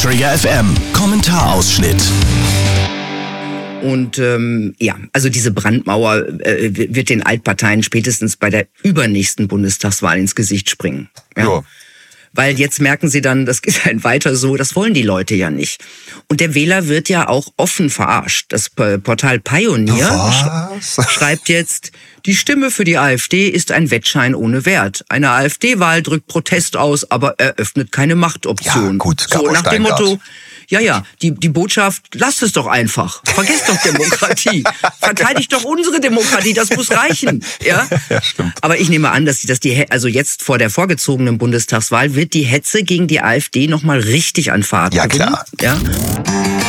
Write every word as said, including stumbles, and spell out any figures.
Trigger F M, Kommentarausschnitt. Und ähm, ja, also diese Brandmauer äh, wird den Altparteien spätestens bei der übernächsten Bundestagswahl ins Gesicht springen. Ja. Ja. Weil jetzt merken sie dann, das geht halt weiter so, das wollen die Leute ja nicht. Und der Wähler wird ja auch offen verarscht. Das Portal Pioneer Was? schreibt jetzt, die Stimme für die AfD ist ein Wettschein ohne Wert. Eine AfD-Wahl drückt Protest aus, aber eröffnet keine Machtoption. Ja, gut, so nach dem Steingart. Motto, ja, ja, die, die Botschaft, lasst es doch einfach. Vergesst doch Demokratie. Verteidigt doch unsere Demokratie, das muss reichen. Ja? Ja, stimmt. Aber ich nehme an, dass, dass die, also jetzt vor der vorgezogenen Bundestagswahl wird die Hetze gegen die AfD nochmal richtig an Fahrt Ja, gewinnen. klar. Ja?